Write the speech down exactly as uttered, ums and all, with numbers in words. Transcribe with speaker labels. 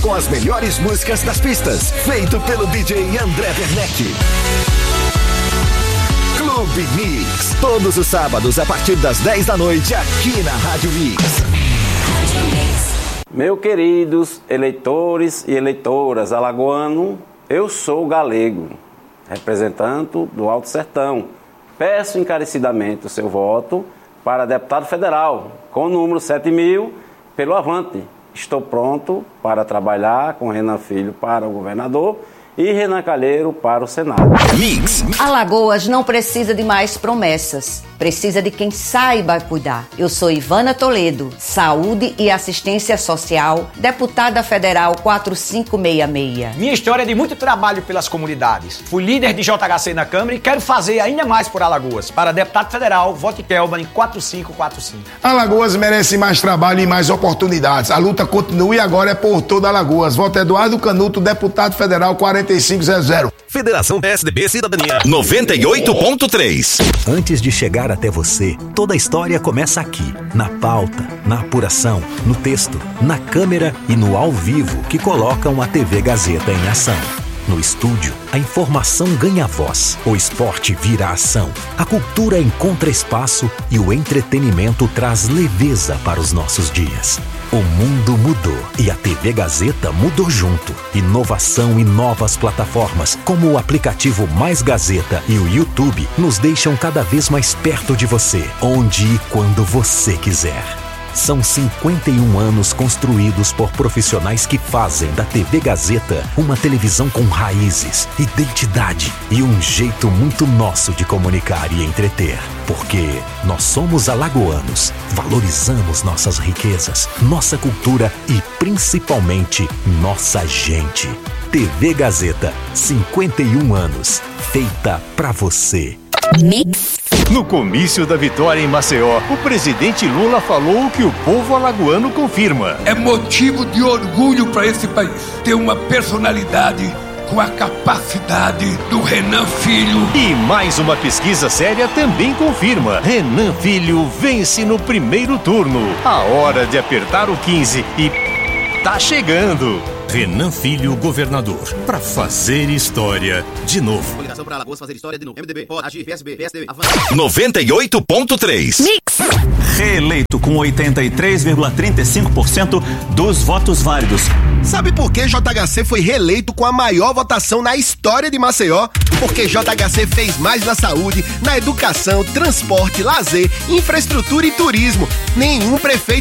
Speaker 1: com as melhores músicas das pistas, feito pelo D J André Werneck. Clube Mix, todos os sábados a partir das dez da noite, aqui na Rádio Mix.
Speaker 2: Meus queridos eleitores e eleitoras alagoano, eu sou galego, representante do Alto Sertão. Peço encarecidamente o seu voto para deputado federal, com o número sete mil, pelo Avante. Estou pronto para trabalhar com Renan Filho para o governador e Renan Calheiro para o Senado.
Speaker 1: Mix.
Speaker 3: Alagoas não precisa de mais promessas, precisa de quem saiba cuidar. Eu sou Ivana Toledo, Saúde e Assistência Social, deputada federal quatro cinco seis seis.
Speaker 4: Minha história é de muito trabalho pelas comunidades. Fui líder de J H C na Câmara e quero fazer ainda mais por Alagoas. Para deputado federal, vote Kelban em quatro cinco quatro cinco.
Speaker 5: Alagoas merece mais trabalho e mais oportunidades. A luta continua e agora é por toda Alagoas. Voto Eduardo Canuto, deputado federal quatro cinco zero zero.
Speaker 1: Federação P S D B Cidadania noventa e oito ponto três.
Speaker 6: Antes de chegar até você, toda a história começa aqui, na pauta, na apuração, no texto, na câmera e no ao vivo que colocam a T V Gazeta em ação. No estúdio, a informação ganha voz, o esporte vira ação, a cultura encontra espaço e o entretenimento traz leveza para os nossos dias. O mundo mudou e a T V Gazeta mudou junto. Inovação e novas plataformas, como o aplicativo Mais Gazeta e o YouTube, nos deixam cada vez mais perto de você, onde e quando você quiser. São cinquenta e um anos construídos por profissionais que fazem da T V Gazeta uma televisão com raízes, identidade e um jeito muito nosso de comunicar e entreter. Porque nós somos alagoanos, valorizamos nossas riquezas, nossa cultura e principalmente nossa gente. T V Gazeta, cinquenta e um anos, feita pra você.
Speaker 7: Mix. No comício da vitória em Maceió, o presidente Lula falou o que o povo alagoano confirma.
Speaker 8: É motivo de orgulho para esse país ter uma personalidade com a capacidade do Renan Filho.
Speaker 7: E mais uma pesquisa séria também confirma. Renan Filho vence no primeiro turno. A hora de apertar o quinze e tá chegando. Renan Filho, governador, para fazer história de novo.
Speaker 9: Coligação para Alagoas fazer história de novo. M D B, pode agir, P S B, P S D B,
Speaker 1: noventa e oito ponto três.
Speaker 10: Mix. Reeleito com oitenta e três vírgula trinta e cinco por cento dos votos válidos.
Speaker 11: Sabe por que J H C foi reeleito com a maior votação na história de Maceió? Porque J H C fez mais na saúde, na educação, transporte, lazer, infraestrutura e turismo. Nenhum prefeito